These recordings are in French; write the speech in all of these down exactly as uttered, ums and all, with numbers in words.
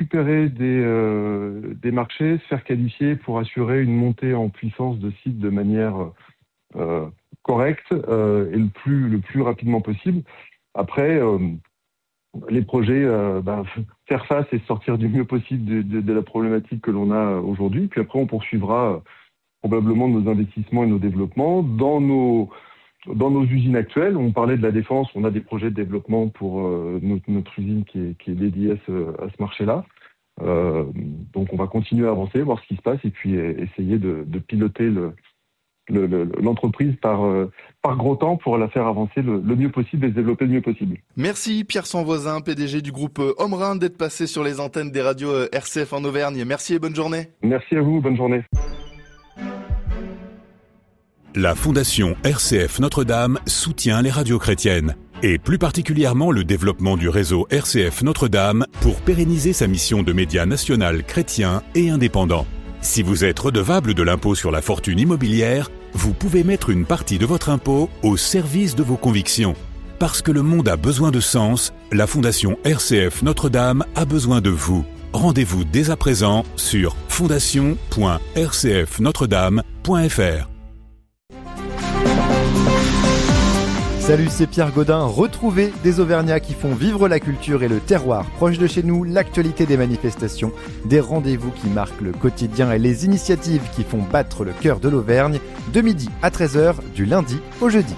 récupérer des, euh, des marchés, se faire qualifier pour assurer une montée en puissance de sites de manière euh, correcte euh, et le plus, le plus rapidement possible. Après, euh, les projets, euh, bah, faire face et sortir du mieux possible de, de, de la problématique que l'on a aujourd'hui. Puis après, on poursuivra euh, probablement nos investissements et nos développements dans nos Dans nos usines actuelles. On parlait de la défense, on a des projets de développement pour euh, notre, notre usine qui est, qui est dédiée à ce, à ce marché-là. Euh, donc on va continuer à avancer, voir ce qui se passe et puis euh, essayer de, de piloter le, le, le, l'entreprise par, euh, par gros temps pour la faire avancer le, le mieux possible et se développer le mieux possible. Merci Pierre Sanvoisin, P D G du groupe Omrin, d'être passé sur les antennes des radios R C F en Auvergne. Merci et bonne journée. Merci à vous, bonne journée. La Fondation R C F Notre-Dame soutient les radios chrétiennes et plus particulièrement le développement du réseau R C F Notre-Dame pour pérenniser sa mission de média national chrétien et indépendant. Si vous êtes redevable de l'impôt sur la fortune immobilière, vous pouvez mettre une partie de votre impôt au service de vos convictions. Parce que le monde a besoin de sens, la Fondation R C F Notre-Dame a besoin de vous. Rendez-vous dès à présent sur fondation point r c f notre dame point f r. Salut, c'est Pierre Gaudin. Retrouvez des Auvergnats qui font vivre la culture et le terroir. Proche de chez nous, l'actualité des manifestations, des rendez-vous qui marquent le quotidien et les initiatives qui font battre le cœur de l'Auvergne, de midi à treize heures, du lundi au jeudi.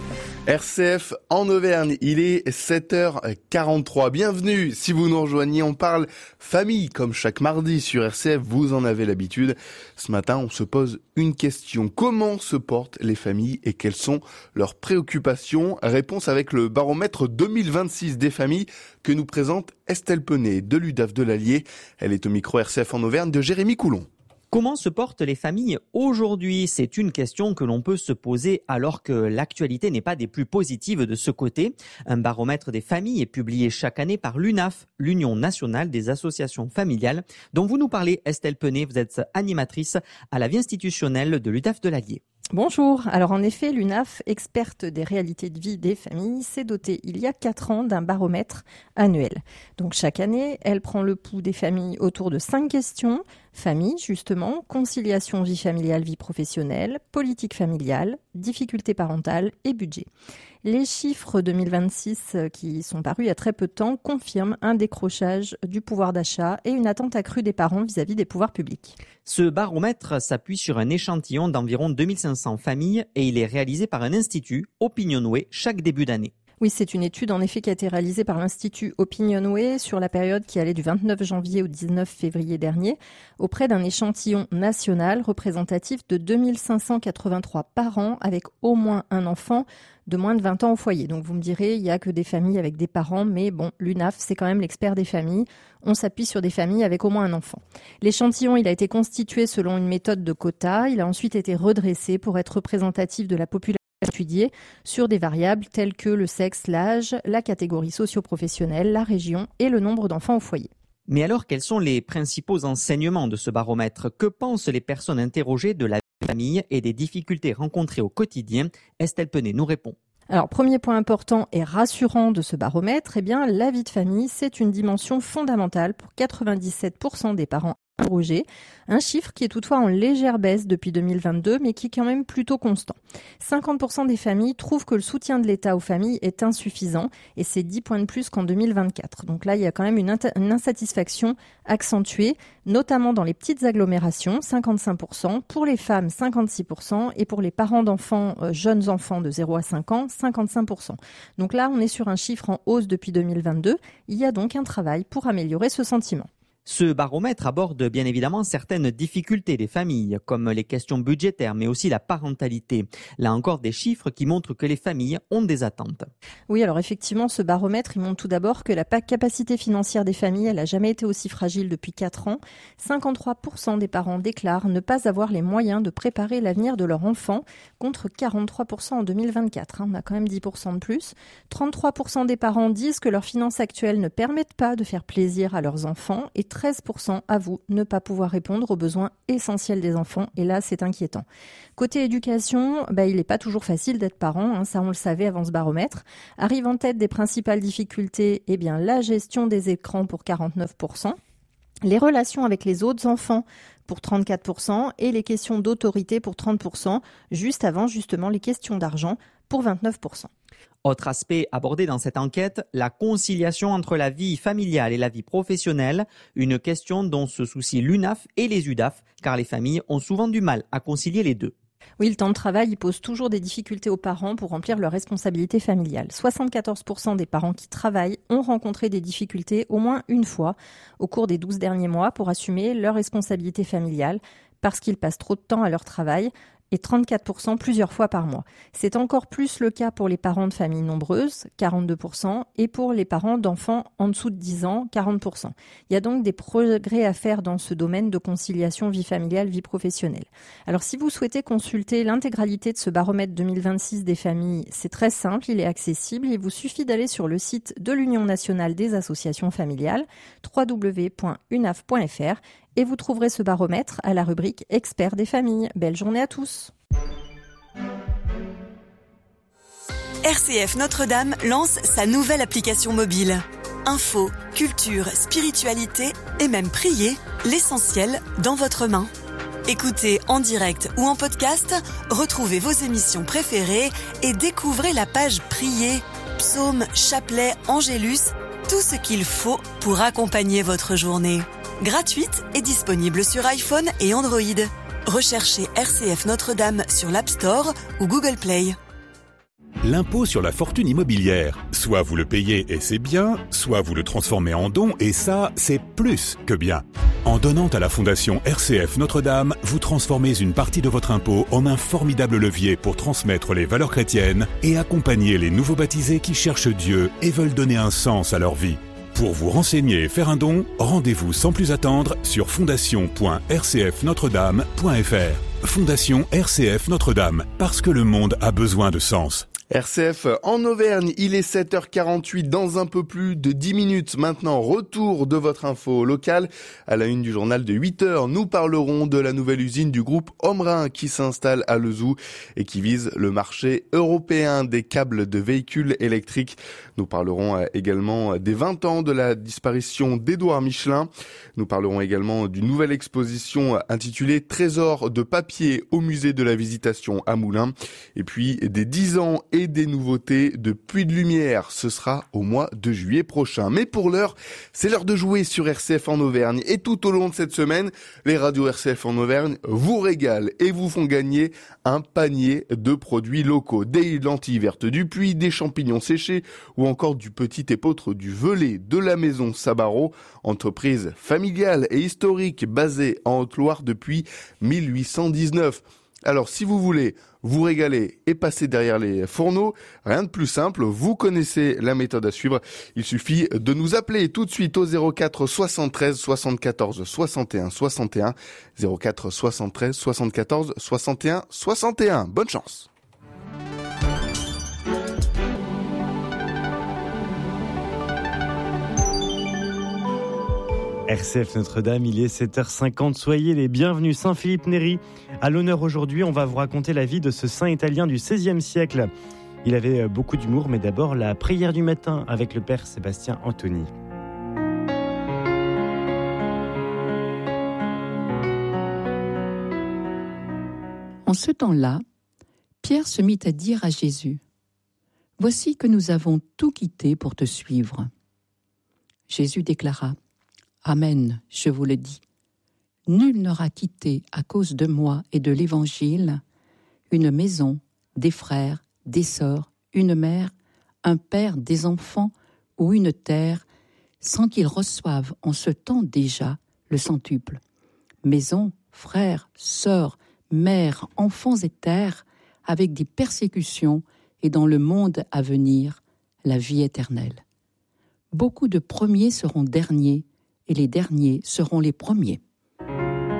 R C F en Auvergne, il est sept heures quarante-trois. Bienvenue, si vous nous rejoignez, on parle famille comme chaque mardi sur R C F, vous en avez l'habitude. Ce matin, on se pose une question. Comment se portent les familles et quelles sont leurs préoccupations? Réponse avec le baromètre deux mille vingt-six des familles que nous présente Estelle Penet de l'U D A F de l'Allier. Elle est au micro R C F en Auvergne de Jérémy Coulon. Comment se portent les familles aujourd'hui? C'est une question que l'on peut se poser alors que l'actualité n'est pas des plus positives de ce côté. Un baromètre des familles est publié chaque année par l'U N A F, l'Union nationale des associations familiales, dont vous nous parlez, Estelle Penet. Vous êtes animatrice à la vie institutionnelle de l'U D A F de l'Allier. Bonjour. Alors en effet, l'U N A F, experte des réalités de vie des familles, s'est dotée il y a quatre ans d'un baromètre annuel. Donc chaque année, elle prend le pouls des familles autour de cinq questions. Famille, justement, conciliation vie familiale, vie professionnelle, politique familiale, difficultés parentales et budget. Les chiffres deux mille vingt-six qui sont parus il y a très peu de temps confirment un décrochage du pouvoir d'achat et une attente accrue des parents vis-à-vis des pouvoirs publics. Ce baromètre s'appuie sur un échantillon d'environ deux mille cinq cents familles et il est réalisé par un institut, Opinionway, chaque début d'année. Oui, c'est une étude en effet qui a été réalisée par l'Institut Opinionway sur la période qui allait du vingt-neuf janvier au dix-neuf février dernier auprès d'un échantillon national représentatif de deux mille cinq cent quatre-vingt-trois parents avec au moins un enfant de moins de vingt ans au foyer. Donc vous me direz, il n'y a que des familles avec des parents, mais bon, l'U N A F, c'est quand même l'expert des familles. On s'appuie sur des familles avec au moins un enfant. L'échantillon, il a été constitué selon une méthode de quota. Il a ensuite été redressé pour être représentatif de la population étudiée sur des variables telles que le sexe, l'âge, la catégorie socio-professionnelle, la région et le nombre d'enfants au foyer. Mais alors, quels sont les principaux enseignements de ce baromètre? Que pensent les personnes interrogées de la famille et des difficultés rencontrées au quotidien? Estelle Penet nous répond. Alors, premier point important et rassurant de ce baromètre, eh bien, la vie de famille, c'est une dimension fondamentale pour quatre-vingt-dix-sept pour cent des parents interrogés, un chiffre qui est toutefois en légère baisse depuis deux mille vingt-deux, mais qui est quand même plutôt constant. cinquante pour cent des familles trouvent que le soutien de l'État aux familles est insuffisant, et c'est dix points de plus qu'en deux mille vingt-quatre. Donc là, il y a quand même une, int- une insatisfaction accentuée, notamment dans les petites agglomérations, cinquante-cinq pour cent, pour les femmes, cinquante-six pour cent, et pour les parents d'enfants, euh, jeunes enfants de zéro à cinq ans, cinquante-cinq pour cent. Donc là, on est sur un chiffre en hausse depuis deux mille vingt-deux. Il y a donc un travail pour améliorer ce sentiment. Ce baromètre aborde bien évidemment certaines difficultés des familles, comme les questions budgétaires, mais aussi la parentalité. Là encore, des chiffres qui montrent que les familles ont des attentes. Oui, alors effectivement, ce baromètre, il montre tout d'abord que la capacité financière des familles, elle n'a jamais été aussi fragile depuis quatre ans. cinquante-trois pour cent des parents déclarent ne pas avoir les moyens de préparer l'avenir de leur enfant, contre quarante-trois pour cent en deux mille vingt-quatre. On a quand même dix pour cent de plus. trente-trois pour cent des parents disent que leurs finances actuelles ne permettent pas de faire plaisir à leurs enfants et treize pour cent avouent ne pas pouvoir répondre aux besoins essentiels des enfants. Et là, c'est inquiétant. Côté éducation, bah, il n'est pas toujours facile d'être parent. Hein, ça, on le savait avant ce baromètre. Arrive en tête des principales difficultés, eh bien, la gestion des écrans pour quarante-neuf pour cent. les relations avec les autres enfants pour trente-quatre pour cent et les questions d'autorité pour trente pour cent, juste avant justement les questions d'argent pour vingt-neuf pour cent. Autre aspect abordé dans cette enquête, la conciliation entre la vie familiale et la vie professionnelle, une question dont se soucient l'U N A F et les U D A F, car les familles ont souvent du mal à concilier les deux. Oui, le temps de travail il pose toujours des difficultés aux parents pour remplir leurs responsabilités familiales. soixante-quatorze pour cent des parents qui travaillent ont rencontré des difficultés au moins une fois au cours des douze derniers mois pour assumer leurs responsabilités familiales parce qu'ils passent trop de temps à leur travail, et trente-quatre pour cent plusieurs fois par mois. C'est encore plus le cas pour les parents de familles nombreuses, quarante-deux pour cent, et pour les parents d'enfants en dessous de dix ans, quarante pour cent. Il y a donc des progrès à faire dans ce domaine de conciliation vie familiale, vie professionnelle. Alors si vous souhaitez consulter l'intégralité de ce baromètre deux mille vingt-six des familles, c'est très simple, il est accessible. Il vous suffit d'aller sur le site de l'Union nationale des associations familiales, w w w point u n a f point f r, et vous trouverez ce baromètre à la rubrique Experts des familles. Belle journée à tous. R C F Notre-Dame lance sa nouvelle application mobile. Info, culture, spiritualité et même prier, l'essentiel dans votre main. Écoutez en direct ou en podcast, retrouvez vos émissions préférées et découvrez la page Prier, psaumes, chapelets, angélus, tout ce qu'il faut pour accompagner votre journée. Gratuite et disponible sur iPhone et Android. Recherchez R C F Notre-Dame sur l'App Store ou Google Play. L'impôt sur la fortune immobilière. Soit vous le payez et c'est bien, soit vous le transformez en don et ça, c'est plus que bien. En donnant à la Fondation R C F Notre-Dame, vous transformez une partie de votre impôt en un formidable levier pour transmettre les valeurs chrétiennes et accompagner les nouveaux baptisés qui cherchent Dieu et veulent donner un sens à leur vie. Pour vous renseigner et faire un don, rendez-vous sans plus attendre sur fondation point r c f notre dame point f r. Fondation R C F Notre-Dame, parce que le monde a besoin de sens. R C F en Auvergne, il est sept heures quarante-huit, dans un peu plus de dix minutes maintenant, retour de votre info locale. À la une du journal de huit heures, nous parlerons de la nouvelle usine du groupe Omrin qui s'installe à Lezoux et qui vise le marché européen des câbles de véhicules électriques. Nous parlerons également des vingt ans de la disparition d'Édouard Michelin. Nous parlerons également d'une nouvelle exposition intitulée Trésors de papier au musée de la Visitation à Moulins. Et puis des dix ans et des nouveautés de Puy de Lumière. Ce sera au mois de juillet prochain. Mais pour l'heure, c'est l'heure de jouer sur R C F en Auvergne. Et tout au long de cette semaine, les radios R C F en Auvergne vous régalent et vous font gagner un panier de produits locaux. Des lentilles vertes du Puy, des champignons séchés ou encore du petit épeautre du Velay de la maison Sabaro, entreprise familiale et historique basée en Haute-Loire depuis mille huit cent dix-neuf. Alors si vous voulez vous régaler et passer derrière les fourneaux, rien de plus simple, vous connaissez la méthode à suivre. Il suffit de nous appeler tout de suite au zéro quatre soixante-treize soixante-quatorze soixante et un soixante et un, zéro quatre soixante-treize soixante-quatorze soixante et un soixante et un. Bonne chance. R C F Notre-Dame, il est sept heures cinquante, soyez les bienvenus. Saint-Philippe Néri, à l'honneur aujourd'hui, on va vous raconter la vie de ce saint italien du seizième siècle. Il avait beaucoup d'humour, mais d'abord la prière du matin avec le père Sébastien Antoni. En ce temps-là, Pierre se mit à dire à Jésus : « Voici que nous avons tout quitté pour te suivre. » Jésus déclara : Amen, je vous le dis. Nul n'aura quitté à cause de moi et de l'Évangile une maison, des frères, des sœurs, une mère, un père, des enfants ou une terre, sans qu'il reçoive en ce temps déjà le centuple. Maison, frères, sœurs, mères, enfants et terres, avec des persécutions et dans le monde à venir, la vie éternelle. Beaucoup de premiers seront derniers, et les derniers seront les premiers.